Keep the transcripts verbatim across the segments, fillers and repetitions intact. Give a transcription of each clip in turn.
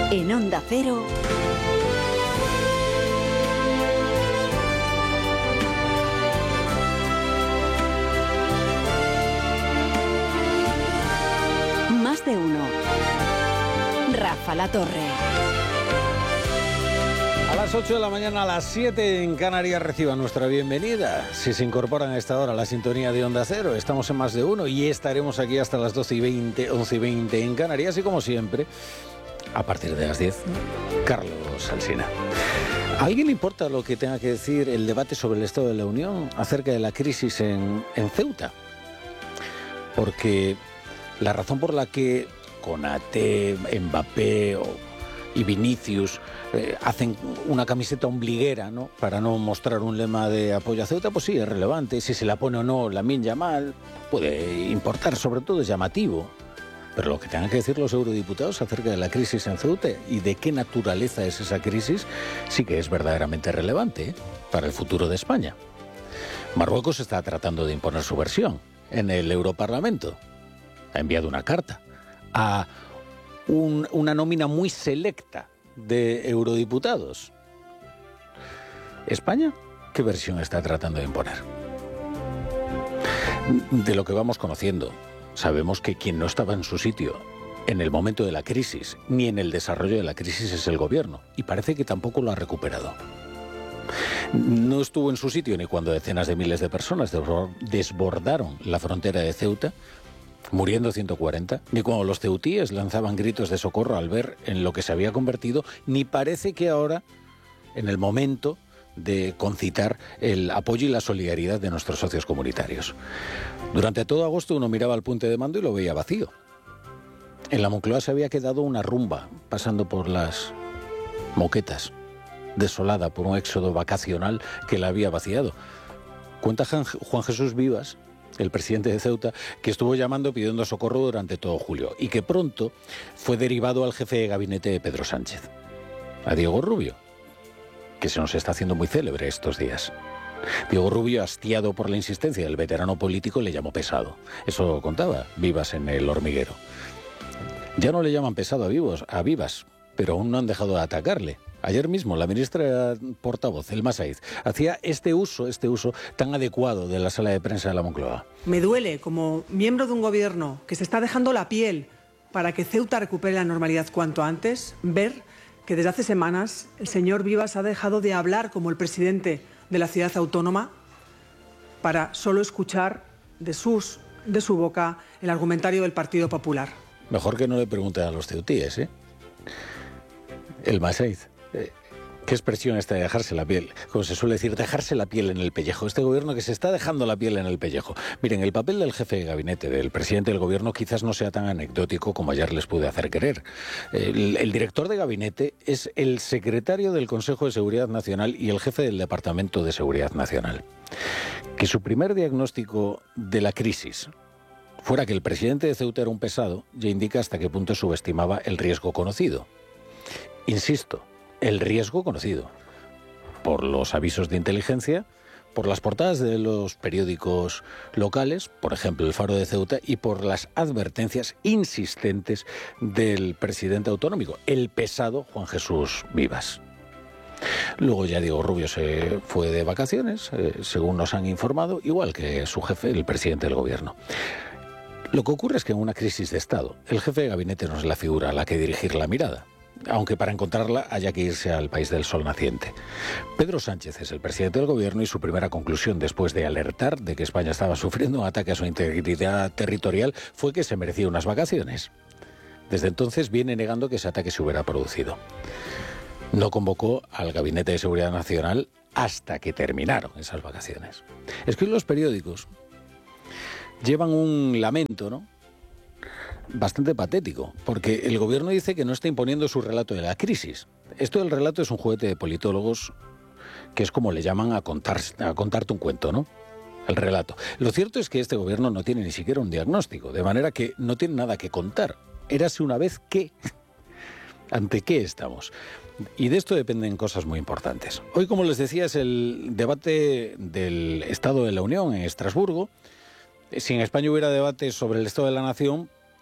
En Onda Cero, Más de Uno. Rafa La Torre. A las ocho de la mañana, a las siete en Canarias, reciban nuestra bienvenida. Si se incorporan a esta hora a la sintonía de Onda Cero, estamos en Más de Uno y estaremos aquí hasta las doce y veinte, once y veinte en Canarias y, como siempre, a partir de las diez, Carlos Alsina. ¿A alguien le importa lo que tenga que decir el debate sobre el Estado de la Unión acerca de la crisis en, en Ceuta? Porque la razón por la que Konaté, Mbappé o, y Vinicius eh, hacen una camiseta ombliguera, ¿no?, para no mostrar un lema de apoyo a Ceuta, pues sí, es relevante. Si se la pone o no Lamine Yamal, puede importar, sobre todo es llamativo. Pero lo que tengan que decir los eurodiputados acerca de la crisis en Ceuta y de qué naturaleza es esa crisis, sí que es verdaderamente relevante, ¿eh?, para el futuro de España. Marruecos está tratando de imponer su versión en el Europarlamento. Ha enviado una carta a un, una nómina muy selecta de eurodiputados. ¿España qué versión está tratando de imponer? De lo que vamos conociendo, sabemos que quien no estaba en su sitio en el momento de la crisis, ni en el desarrollo de la crisis, es el gobierno, y parece que tampoco lo ha recuperado. No estuvo en su sitio ni cuando decenas de miles de personas desbordaron la frontera de Ceuta, muriendo ciento cuarenta, ni cuando los ceutíes lanzaban gritos de socorro al ver en lo que se había convertido, ni parece que ahora, en el momento de concitar el apoyo y la solidaridad de nuestros socios comunitarios. Durante todo agosto uno miraba al puente de mando y lo veía vacío. En la Moncloa se había quedado una rumba pasando por las moquetas, desolada por un éxodo vacacional que la había vaciado. Cuenta Juan Jesús Vivas, el presidente de Ceuta, que estuvo llamando pidiendo socorro durante todo julio y que pronto fue derivado al jefe de gabinete de Pedro Sánchez, a Diego Rubio, que se nos está haciendo muy célebre estos días. Diego Rubio, hastiado por la insistencia del veterano político, le llamó pesado. Eso contaba Vivas en El Hormiguero. Ya no le llaman pesado a Vivas, a Vivas, pero aún no han dejado de atacarle. Ayer mismo la ministra portavoz, Elma Saiz, hacía este uso, este uso tan adecuado de la sala de prensa de la Moncloa. Me duele, como miembro de un gobierno que se está dejando la piel para que Ceuta recupere la normalidad cuanto antes, ver que desde hace semanas el señor Vivas ha dejado de hablar como el presidente de la ciudad autónoma para solo escuchar de, sus, de su boca el argumentario del Partido Popular. Mejor que no le pregunten a los ceutíes, ¿eh? Elma Saiz, eh, ¿qué expresión esta de dejarse la piel? Como se suele decir, dejarse la piel en el pellejo. Este gobierno que se está dejando la piel en el pellejo. Miren, el papel del jefe de gabinete, del presidente del gobierno, quizás no sea tan anecdótico como ayer les pude hacer creer. El, el director de gabinete es el secretario del Consejo de Seguridad Nacional y el jefe del Departamento de Seguridad Nacional. Que su primer diagnóstico de la crisis fuera que el presidente de Ceuta era un pesado, ya indica hasta qué punto subestimaba el riesgo conocido. Insisto, el riesgo conocido por los avisos de inteligencia, por las portadas de los periódicos locales, por ejemplo El Faro de Ceuta, y por las advertencias insistentes del presidente autonómico, el pesado Juan Jesús Vivas. Luego ya Diego Rubio se fue de vacaciones, eh, según nos han informado, igual que su jefe, el presidente del gobierno. Lo que ocurre es que en una crisis de Estado, el jefe de gabinete no es la figura a la que dirigir la mirada, aunque para encontrarla haya que irse al país del sol naciente. Pedro Sánchez es el presidente del gobierno y su primera conclusión después de alertar de que España estaba sufriendo un ataque a su integridad territorial fue que se merecía unas vacaciones. Desde entonces viene negando que ese ataque se hubiera producido. No convocó al Gabinete de Seguridad Nacional hasta que terminaron esas vacaciones. Es que los periódicos llevan un lamento, ¿no?, bastante patético, porque el gobierno dice que no está imponiendo su relato de la crisis. Esto del relato es un juguete de politólogos que es como le llaman a, contar, a contarte un cuento, ¿no? El relato. Lo cierto es que este gobierno no tiene ni siquiera un diagnóstico, de manera que no tiene nada que contar. Érase una vez que... ¿Ante qué estamos? Y de esto dependen cosas muy importantes. Hoy, como les decía, es el debate del Estado de la Unión en Estrasburgo. Si en España hubiera debate sobre el Estado de la Nación,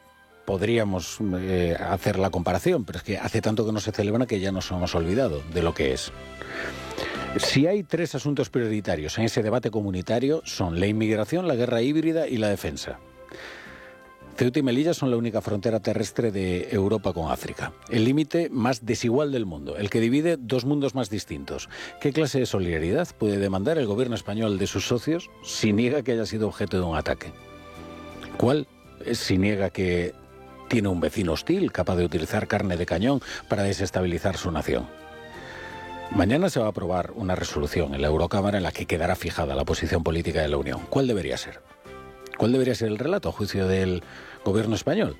podríamos eh, hacer la comparación, pero es que hace tanto que no se celebra que ya nos hemos olvidado de lo que es. Si hay tres asuntos prioritarios en ese debate comunitario, son la inmigración, la guerra híbrida y la defensa. Ceuta y Melilla son la única frontera terrestre de Europa con África. El límite más desigual del mundo, el que divide dos mundos más distintos. ¿Qué clase de solidaridad puede demandar el gobierno español de sus socios si niega que haya sido objeto de un ataque? ¿Cuál es si niega que tiene un vecino hostil capaz de utilizar carne de cañón para desestabilizar su nación? Mañana se va a aprobar una resolución en la Eurocámara en la que quedará fijada la posición política de la Unión. ¿Cuál debería ser? ¿Cuál debería ser el relato a juicio del gobierno español?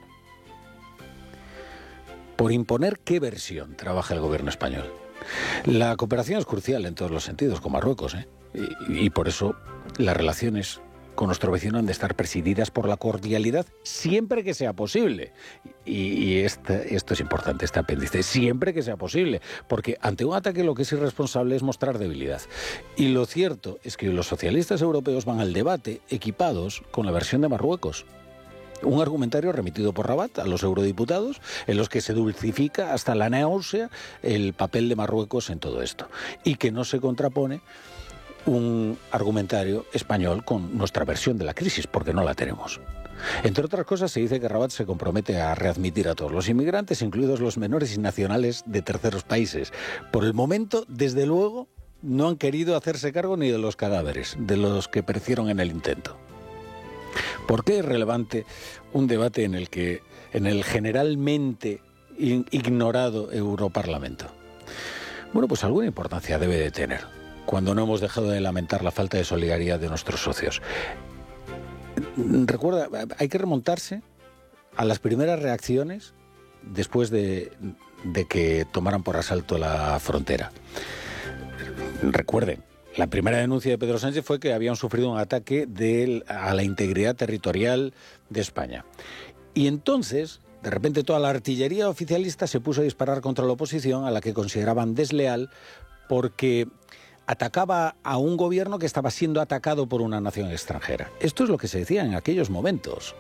¿Por imponer qué versión trabaja el gobierno español? La cooperación es crucial en todos los sentidos con Marruecos, ¿eh? y, y por eso las relaciones con nuestro vecino han de estar presididas por la cordialidad siempre que sea posible. Y, y este, esto es importante, este apéndice, siempre que sea posible, porque ante un ataque lo que es irresponsable es mostrar debilidad. Y lo cierto es que los socialistas europeos van al debate equipados con la versión de Marruecos. Un argumentario remitido por Rabat a los eurodiputados en los que se dulcifica hasta la náusea el papel de Marruecos en todo esto y que no se contrapone un argumentario español con nuestra versión de la crisis, porque no la tenemos. Entre otras cosas, se dice que Rabat se compromete a readmitir a todos los inmigrantes, incluidos los menores y nacionales de terceros países. Por el momento, desde luego, no han querido hacerse cargo ni de los cadáveres, de los que perecieron en el intento. ¿Por qué es relevante un debate en el que, en el generalmente ignorado Europarlamento? Bueno, pues alguna importancia debe de tener, cuando no hemos dejado de lamentar la falta de solidaridad de nuestros socios. Recuerda, hay que remontarse a las primeras reacciones después de, de que tomaran por asalto la frontera. Recuerden, la primera denuncia de Pedro Sánchez fue que habían sufrido un ataque de, a la integridad territorial de España. Y entonces, de repente, toda la artillería oficialista se puso a disparar contra la oposición, a la que consideraban desleal, porque atacaba a un gobierno que estaba siendo atacado por una nación extranjera. Esto es lo que se decía en aquellos momentos,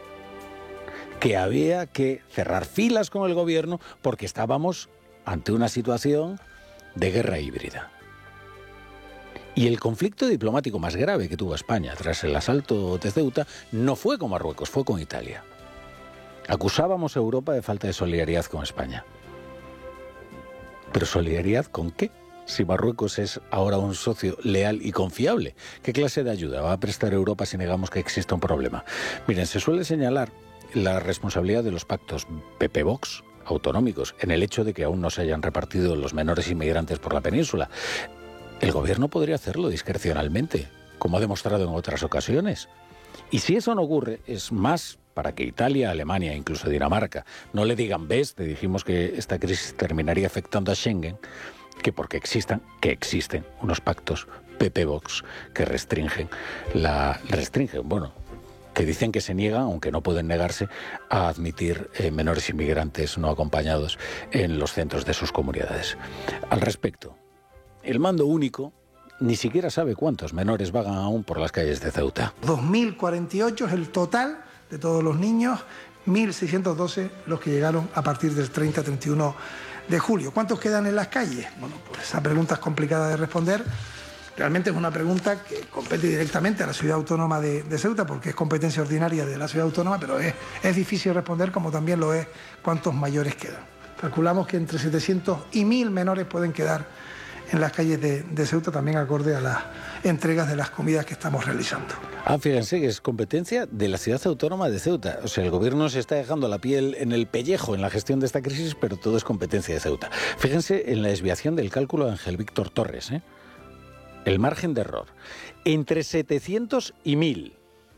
que había que cerrar filas con el gobierno porque estábamos ante una situación de guerra híbrida. Y el conflicto diplomático más grave que tuvo España tras el asalto de Ceuta no fue con Marruecos, fue con Italia. Acusábamos a Europa de falta de solidaridad con España. ¿Pero solidaridad con qué? Si Marruecos es ahora un socio leal y confiable, ¿qué clase de ayuda va a prestar Europa si negamos que exista un problema? Miren, se suele señalar la responsabilidad de los pactos P P-Vox autonómicos en el hecho de que aún no se hayan repartido los menores inmigrantes por la península. El gobierno podría hacerlo discrecionalmente, como ha demostrado en otras ocasiones. Y si eso no ocurre, es más para que Italia, Alemania e incluso Dinamarca no le digan, ves, te dijimos que esta crisis terminaría afectando a Schengen, que porque existan, que existen unos pactos P P-Vox que restringen, la, restringen, bueno, que dicen que se niegan, aunque no pueden negarse, a admitir eh, menores inmigrantes no acompañados en los centros de sus comunidades. Al respecto, el mando único ni siquiera sabe cuántos menores vagan aún por las calles de Ceuta. dos mil cuarenta y ocho es el total de todos los niños, mil seiscientos doce los que llegaron a partir del treinta a treinta y uno de julio. ¿Cuántos quedan en las calles? Bueno, pues esa pregunta es complicada de responder. Realmente es una pregunta que compete directamente a la ciudad autónoma de, de Ceuta, porque es competencia ordinaria de la ciudad autónoma, pero es, es difícil responder, como también lo es cuántos mayores quedan. Calculamos que entre setecientos y mil menores pueden quedar en las calles de, de Ceuta, también acorde a las entregas de las comidas que estamos realizando. Ah, fíjense que es competencia de la ciudad autónoma de Ceuta. O sea, el gobierno se está dejando la piel en el pellejo en la gestión de esta crisis, pero todo es competencia de Ceuta. Fíjense en la desviación del cálculo de Ángel Víctor Torres, ¿eh? El margen de error. Entre setecientos y mil.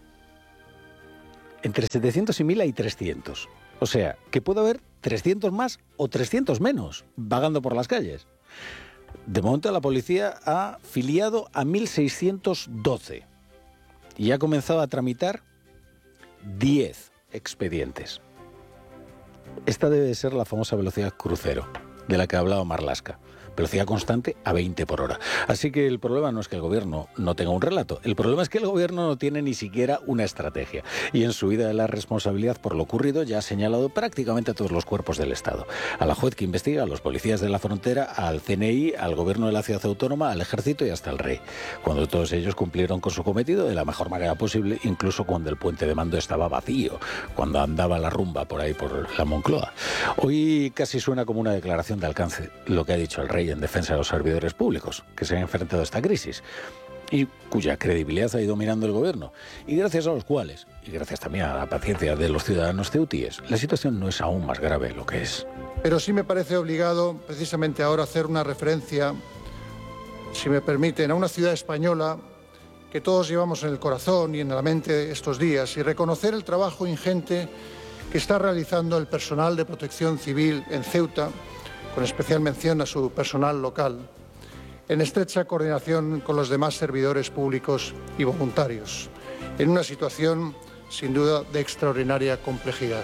Entre setecientos y mil hay trescientos. O sea, que puede haber trescientos más o trescientos menos vagando por las calles. De momento la policía ha filiado a mil seiscientos doce y ha comenzado a tramitar diez expedientes. Esta debe ser la famosa velocidad crucero de la que ha hablado Marlaska. velocidad constante a veinte por hora. Así que el problema no es que el gobierno no tenga un relato, el problema es que el gobierno no tiene ni siquiera una estrategia. Y en su huida de la responsabilidad por lo ocurrido ya ha señalado prácticamente a todos los cuerpos del Estado. A la juez que investiga, a los policías de la frontera, al C N I, al gobierno de la ciudad autónoma, al ejército y hasta al rey. Cuando todos ellos cumplieron con su cometido de la mejor manera posible, incluso cuando el puente de mando estaba vacío, cuando andaba la rumba por ahí por la Moncloa. Hoy casi suena como una declaración de alcance lo que ha dicho el rey en defensa de los servidores públicos que se han enfrentado a esta crisis y cuya credibilidad ha ido mirando el gobierno, y gracias a los cuales, y gracias también a la paciencia de los ciudadanos ceutíes, la situación no es aún más grave de lo que es. Pero sí me parece obligado, precisamente ahora, hacer una referencia, si me permiten, a una ciudad española que todos llevamos en el corazón y en la mente estos días, y reconocer el trabajo ingente que está realizando el personal de protección civil en Ceuta, con especial mención a su personal local, en estrecha coordinación con los demás servidores públicos y voluntarios, en una situación, sin duda, de extraordinaria complejidad.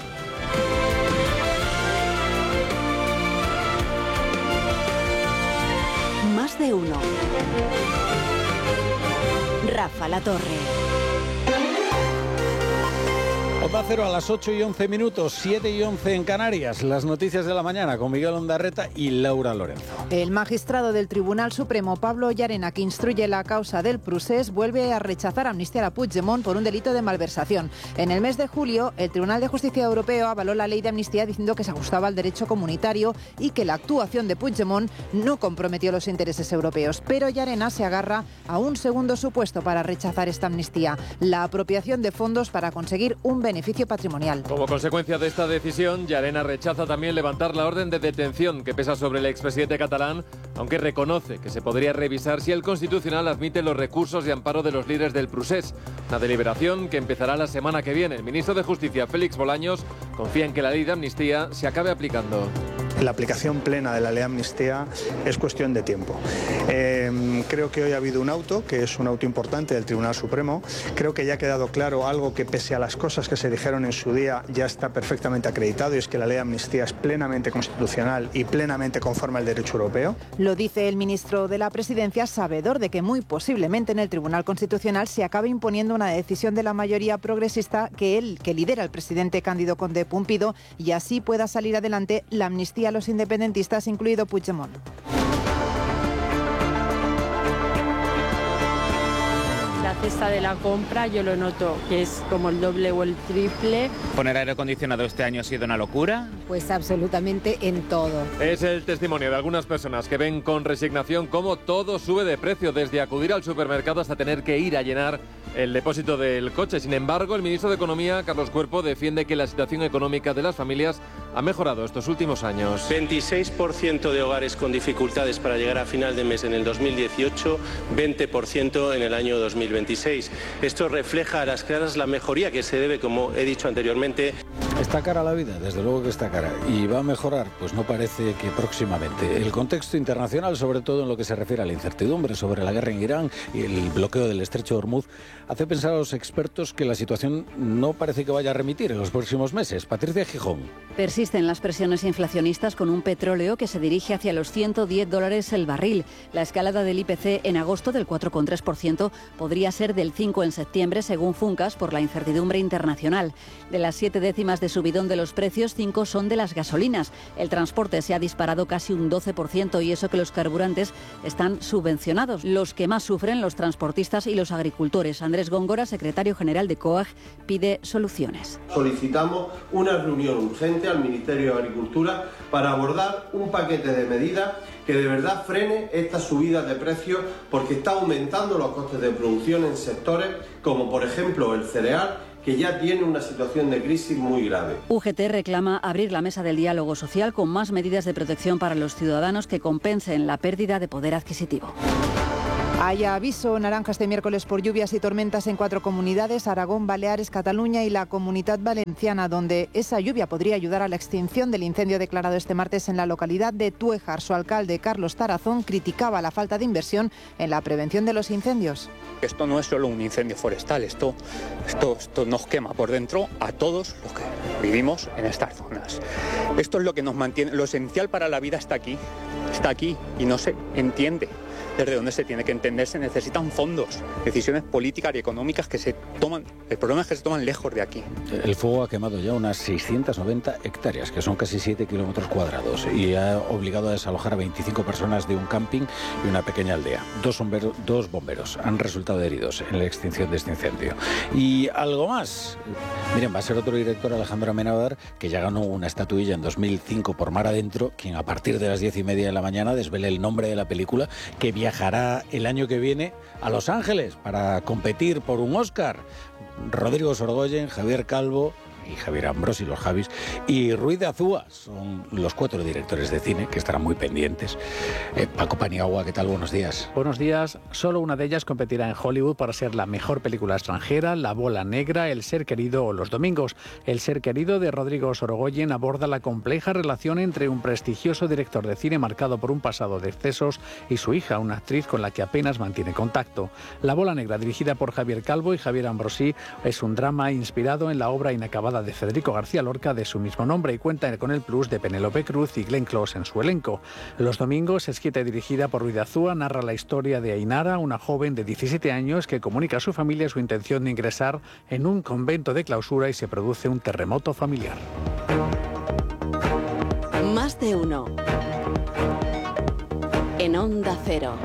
Más de uno. Rafa La Torre. Onda Cero a las ocho y once minutos, siete y once en Canarias. Las noticias de la mañana con Miguel Ondarreta y Laura Lorenzo. El magistrado del Tribunal Supremo, Pablo Llarena, que instruye la causa del procés, vuelve a rechazar amnistiar a Puigdemont por un delito de malversación. En el mes de julio, el Tribunal de Justicia Europeo avaló la ley de amnistía diciendo que se ajustaba al derecho comunitario y que la actuación de Puigdemont no comprometió los intereses europeos. Pero Llarena se agarra a un segundo supuesto para rechazar esta amnistía: la apropiación de fondos para conseguir un beneficio beneficio patrimonial. Como consecuencia de esta decisión, Llarena rechaza también levantar la orden de detención que pesa sobre el expresidente catalán, aunque reconoce que se podría revisar si el Constitucional admite los recursos de amparo de los líderes del procés. Una deliberación que empezará la semana que viene. El ministro de Justicia, Félix Bolaños, confía en que la ley de amnistía se acabe aplicando. La aplicación plena de la ley de amnistía es cuestión de tiempo. Eh, creo que hoy ha habido un auto, que es un auto importante del Tribunal Supremo. Creo que ya ha quedado claro algo que, pese a las cosas que se dijeron en su día, ya está perfectamente acreditado, y es que la ley de amnistía es plenamente constitucional y plenamente conforme al derecho europeo. Lo dice el ministro de la Presidencia, sabedor de que muy posiblemente en el Tribunal Constitucional se acabe imponiendo una decisión de la mayoría progresista que él, que lidera el presidente Cándido Conde Pumpido, y así pueda salir adelante la amnistía a los independentistas, incluido Puigdemont. La cesta de la compra yo lo noto que es como el doble o el triple. ¿Poner aire acondicionado este año ha sido una locura? Pues absolutamente en todo. Es el testimonio de algunas personas que ven con resignación cómo todo sube de precio, desde acudir al supermercado hasta tener que ir a llenar el depósito del coche. Sin embargo, el ministro de Economía, Carlos Cuerpo, defiende que la situación económica de las familias ha mejorado estos últimos años. veintiséis por ciento de hogares con dificultades para llegar a final de mes en el dos mil dieciocho, veinte por ciento en el año dos mil veintiséis. Esto refleja a las claras la mejoría que se debe, como he dicho anteriormente. Está cara la vida, desde luego que está cara. ¿Y va a mejorar? Pues no parece que próximamente. El contexto internacional, sobre todo en lo que se refiere a la incertidumbre sobre la guerra en Irán y el bloqueo del estrecho de Hormuz, hace pensar a los expertos que la situación no parece que vaya a remitir en los próximos meses. Patricia Gijón. Persisten las presiones inflacionistas con un petróleo que se dirige hacia los ciento diez dólares el barril. La escalada del I P C en agosto del cuatro coma tres por ciento podría ser del cinco por ciento en septiembre, según Funcas, por la incertidumbre internacional. De las siete décimas de subidón de los precios, cinco son de las gasolinas. El transporte se ha disparado casi un doce por ciento, y eso que los carburantes están subvencionados. Los que más sufren, los transportistas y los agricultores. Andrés Góngora, secretario general de COAG, pide soluciones. Solicitamos una reunión urgente al Ministerio de Agricultura para abordar un paquete de medidas que de verdad frene estas subidas de precios, porque está aumentando los costes de producción en sectores como, por ejemplo, el cereal, que ya tiene una situación de crisis muy grave. U G T reclama abrir la mesa del diálogo social con más medidas de protección para los ciudadanos que compensen la pérdida de poder adquisitivo. Hay aviso naranja este miércoles por lluvias y tormentas en cuatro comunidades: Aragón, Baleares, Cataluña y la Comunidad Valenciana, donde esa lluvia podría ayudar a la extinción del incendio declarado este martes en la localidad de Tuéjar. Su alcalde, Carlos Tarazón, criticaba la falta de inversión en la prevención de los incendios. Esto no es solo un incendio forestal, esto, esto, esto nos quema por dentro a todos los que vivimos en estas zonas. Esto es lo que nos mantiene, lo esencial para la vida está aquí, está aquí y no se entiende. Desde donde se tiene que entender, se necesitan fondos, decisiones políticas y económicas que se toman, el problema es que se toman lejos de aquí. El fuego ha quemado ya unas seiscientas noventa hectáreas, que son casi siete kilómetros cuadrados, y ha obligado a desalojar a veinticinco personas de un camping y una pequeña aldea. Dos bomberos, dos bomberos han resultado heridos en la extinción de este incendio. Y algo más. Miren, va a ser otro director, Alejandro Amenábar, que ya ganó una estatuilla en dos mil cinco por Mar Adentro, quien a partir de las diez y media de la mañana desvele el nombre de la película, que viajará el año que viene a Los Ángeles para competir por un Oscar. Rodrigo Sorogoyen, Javier Calvo y Javier Ambrosi, los Javis, y Ruiz de Azúa son los cuatro directores de cine que estarán muy pendientes. Eh, Paco Paniagua, ¿qué tal? Buenos días. Buenos días. Solo una de ellas competirá en Hollywood para ser la mejor película extranjera: La bola negra, El ser querido o Los domingos. El ser querido, de Rodrigo Sorogoyen, aborda la compleja relación entre un prestigioso director de cine marcado por un pasado de excesos y su hija, una actriz con la que apenas mantiene contacto. La bola negra, dirigida por Javier Calvo y Javier Ambrosi, es un drama inspirado en la obra inacabada de Federico García Lorca de su mismo nombre y cuenta con el plus de Penélope Cruz y Glenn Close en su elenco. Los domingos, escrita y dirigida por Ruiz de Azúa, narra la historia de Ainara, una joven de diecisiete años que comunica a su familia su intención de ingresar en un convento de clausura y se produce un terremoto familiar. Más de uno. En Onda Cero.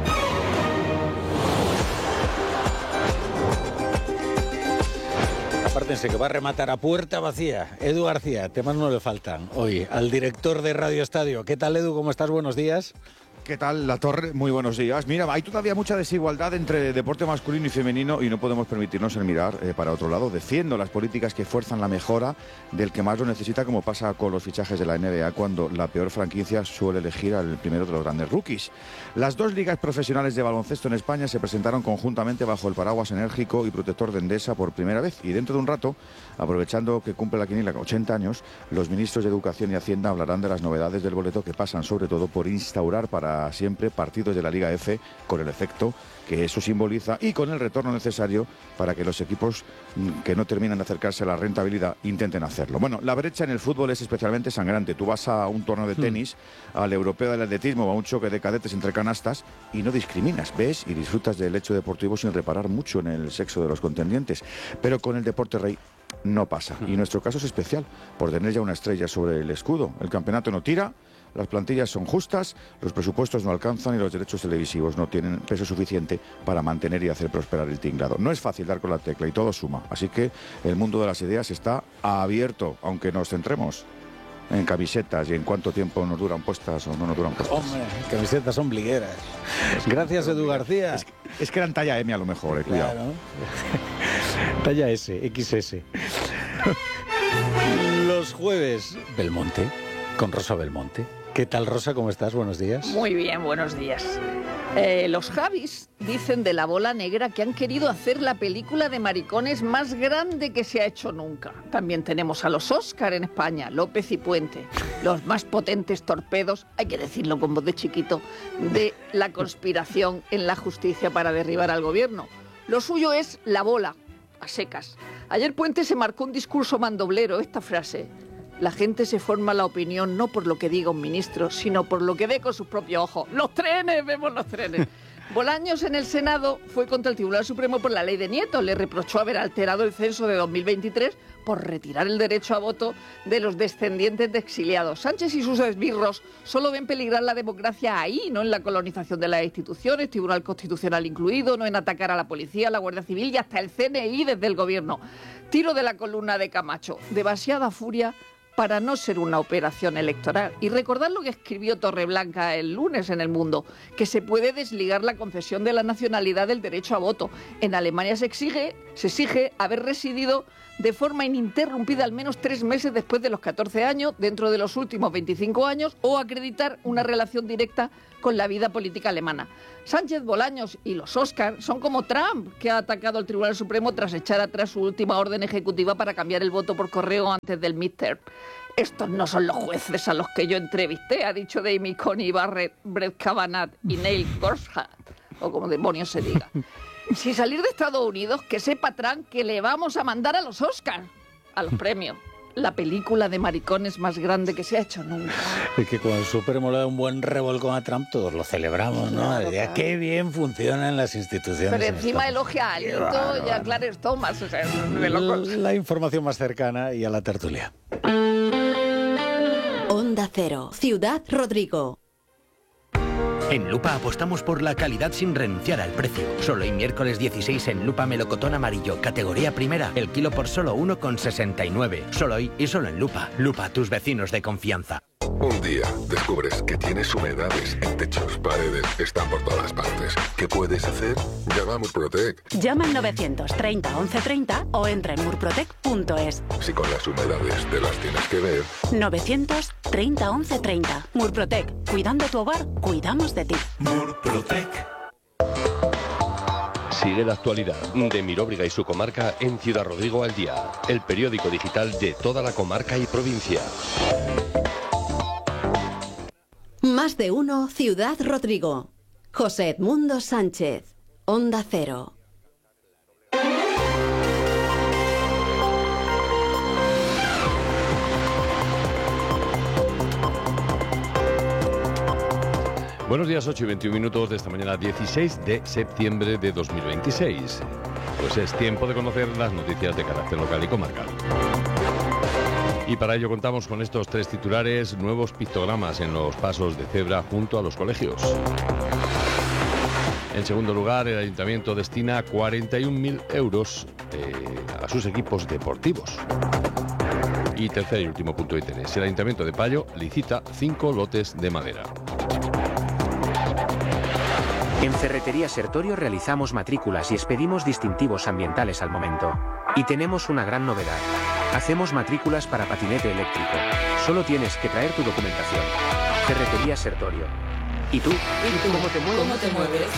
Apártense que va a rematar a puerta vacía. Edu García, temas no le faltan hoy al director de Radio Estadio. ¿Qué tal, Edu? ¿Cómo estás? Buenos días. ¿Qué tal, La Torre? Muy buenos días. Mira, hay todavía mucha desigualdad entre deporte masculino y femenino y no podemos permitirnos el mirar eh, para otro lado. Defiendo las políticas que fuerzan la mejora del que más lo necesita, como pasa con los fichajes de la N B A, cuando la peor franquicia suele elegir al primero de los grandes rookies. Las dos ligas profesionales de baloncesto en España se presentaron conjuntamente bajo el paraguas enérgico y protector de Endesa por primera vez. Y dentro de un rato, aprovechando que cumple la quiniela ochenta años, los ministros de Educación y Hacienda hablarán de las novedades del boleto, que pasan sobre todo por instaurar para siempre partidos de la Liga F, con el efecto que eso simboliza y con el retorno necesario para que los equipos que no terminan de acercarse a la rentabilidad intenten hacerlo. Bueno, la brecha en el fútbol es especialmente sangrante. Tú vas a un torneo de tenis, al europeo del atletismo o a un choque de cadetes entre canastas y no discriminas, ves y disfrutas del hecho deportivo sin reparar mucho en el sexo de los contendientes. Pero con el deporte rey no pasa. Y nuestro caso es especial por tener ya una estrella sobre el escudo. El campeonato no tira, las plantillas son justas, los presupuestos no alcanzan y los derechos televisivos no tienen peso suficiente para mantener y hacer prosperar el tinglado. No es fácil dar con la tecla y todo suma, así que el mundo de las ideas está abierto, aunque nos centremos en camisetas y en cuánto tiempo nos duran puestas o no nos duran puestas. Hombre, camisetas ombligueras. Gracias, Edu García. Es, es que eran talla M a lo mejor, eh, cuidado. Claro. Talla S, equis ese. Los jueves, Belmonte, con Rosa Belmonte. ¿Qué tal, Rosa? ¿Cómo estás? Buenos días. Muy bien, buenos días. Eh, los Javis dicen de La bola negra que han querido hacer la película de maricones más grande que se ha hecho nunca. También tenemos a los Oscar en España, López y Puente, los más potentes torpedos, hay que decirlo con voz de chiquito, de la conspiración en la justicia para derribar al gobierno. Lo suyo es la bola, a secas. Ayer Puente se marcó un discurso mandoblero, esta frase: la gente se forma la opinión no por lo que diga un ministro, sino por lo que ve con sus propios ojos. ¡Los trenes! ¡Vemos los trenes! Bolaños en el Senado fue contra el Tribunal Supremo por la ley de Nieto. Le reprochó haber alterado el censo de dos mil veintitrés por retirar el derecho a voto de los descendientes de exiliados. Sánchez y sus esbirros solo ven peligrar la democracia ahí, no en la colonización de las instituciones, Tribunal Constitucional incluido, no en atacar a la policía, la Guardia Civil y hasta el C N I desde el gobierno. Tiro de la columna de Camacho. Demasiada furia para no ser una operación electoral. Y recordad lo que escribió Torreblanca el lunes en El Mundo, que se puede desligar la concesión de la nacionalidad del derecho a voto. En Alemania se exige, se exige haber residido de forma ininterrumpida al menos tres meses después de los catorce años, dentro de los últimos veinticinco años, o acreditar una relación directa con la vida política alemana. Sánchez, Bolaños y los Oscar son como Trump, que ha atacado al Tribunal Supremo tras echar atrás su última orden ejecutiva para cambiar el voto por correo antes del midterm. Estos no son los jueces a los que yo entrevisté, ha dicho Amy Coney Barrett, Brett Kavanaugh y Neil Gorsuch, o como demonios se diga. Si salir de Estados Unidos, que sepa Trump que le vamos a mandar a los Oscar, a los premios. la película de maricones más grande que se ha hecho nunca. Es que con el Supremo le da un buen revolcón a Trump, todos lo celebramos, ¿no? Claro, Decía, claro. qué bien funcionan las instituciones. Pero en encima Estados elogia a Alito y a Clarence Thomas, o sea, de locos. La información más cercana y a la tertulia. Onda Cero, Ciudad Rodrigo. En Lupa apostamos por la calidad sin renunciar al precio. Solo hoy miércoles dieciséis en Lupa melocotón amarillo, categoría primera, el kilo por solo uno con sesenta y nueve. Solo hoy y solo en Lupa. Lupa, tus vecinos de confianza. Un día descubres que tienes humedades en techos, paredes, están por todas partes. ¿Qué puedes hacer? Llama a Murprotec. Llama al novecientos treinta once treinta o entra en murprotec punto es. Si con las humedades te las tienes que ver. novecientos treinta once treinta. Murprotec. Cuidando tu hogar, cuidamos de ti. Murprotec. Sigue la actualidad de Miróbriga y su comarca en Ciudad Rodrigo al día, el periódico digital de toda la comarca y provincia. Más de uno, Ciudad Rodrigo. José Edmundo Sánchez, Onda Cero. Buenos días, ocho y veintiún minutos de esta mañana, dieciséis de septiembre de dos mil veintiséis. Pues es tiempo de conocer las noticias de carácter local y comarcal. Y para ello contamos con estos tres titulares: nuevos pictogramas en los pasos de cebra junto a los colegios. En segundo lugar, el Ayuntamiento destina cuarenta y un mil euros eh, a sus equipos deportivos. Y tercer y último punto de interés: el Ayuntamiento de Payo licita cinco lotes de madera. En Ferretería Sertorio realizamos matrículas y expedimos distintivos ambientales al momento. Y tenemos una gran novedad. Hacemos matrículas para patinete eléctrico. Solo tienes que traer tu documentación. Ferretería Sertorio. ¿Y tú? ¿Cómo te mueves? ¿Cómo te mueves?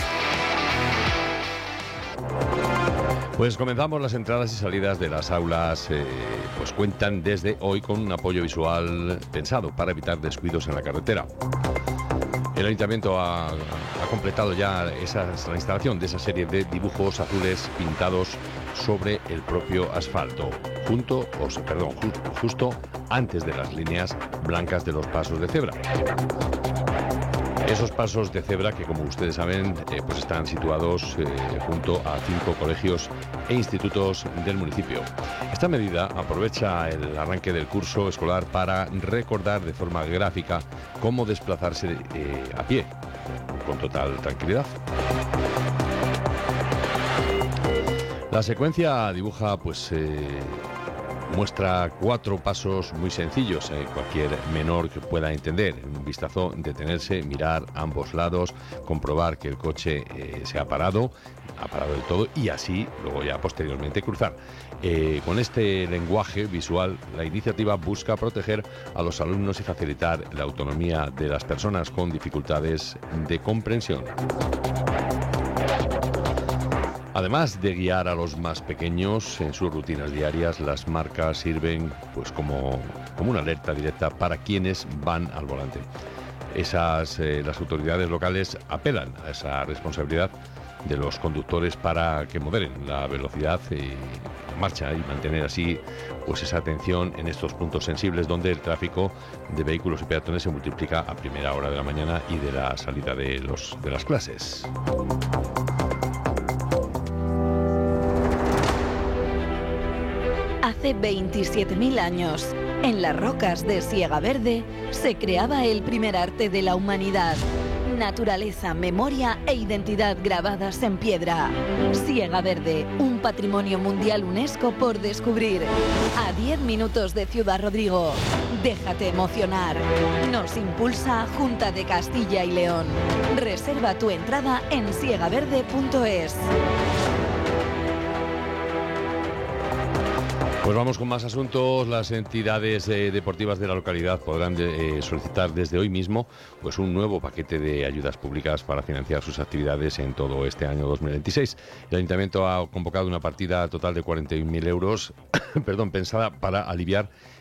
Pues comenzamos. Las entradas y salidas de las aulas eh, pues cuentan desde hoy con un apoyo visual pensado para evitar descuidos en la carretera. El Ayuntamiento ha, ha completado ya esas, la instalación de esa serie de dibujos azules pintados sobre el propio asfalto, junto, o sea, perdón, ju, justo antes de las líneas blancas de los pasos de cebra. Esos pasos de cebra que, como ustedes saben, eh, pues están situados eh, junto a cinco colegios e institutos del municipio. Esta medida aprovecha el arranque del curso escolar para recordar de forma gráfica cómo desplazarse eh, a pie, con total tranquilidad. La secuencia dibuja, pues, eh, muestra cuatro pasos muy sencillos, eh, cualquier menor que pueda entender. Un vistazo, detenerse, mirar a ambos lados, comprobar que el coche eh, se ha parado, ha parado del todo, y así luego ya posteriormente cruzar. Eh, con este lenguaje visual, la iniciativa busca proteger a los alumnos y facilitar la autonomía de las personas con dificultades de comprensión. Además de guiar a los más pequeños en sus rutinas diarias, las marcas sirven pues como, como una alerta directa para quienes van al volante. Esas, eh, las autoridades locales apelan a esa responsabilidad de los conductores para que moderen la velocidad y la marcha y mantener así pues esa atención en estos puntos sensibles donde el tráfico de vehículos y peatones se multiplica a primera hora de la mañana y de la salida de, los, de las clases. Hace veintisiete mil años, en las rocas de Siega Verde, se creaba el primer arte de la humanidad. Naturaleza, memoria e identidad grabadas en piedra. Siega Verde, un patrimonio mundial UNESCO por descubrir. A diez minutos de Ciudad Rodrigo. Déjate emocionar. Nos impulsa Junta de Castilla y León. Reserva tu entrada en siega verde punto es. Pues vamos con más asuntos. Las entidades eh, deportivas de la localidad podrán de, eh, solicitar desde hoy mismo pues un nuevo paquete de ayudas públicas para financiar sus actividades en todo este año dos mil veintiséis. El Ayuntamiento ha convocado una partida total de cuarenta y un mil euros perdón, pensada para aliviar